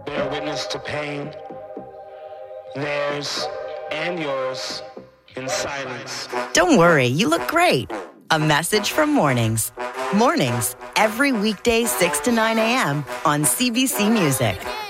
bear witness to pain, theirs and yours, in silence. Don't worry, you look great. A message from Mornings. Mornings, every weekday 6 to 9 a.m. on CBC Music.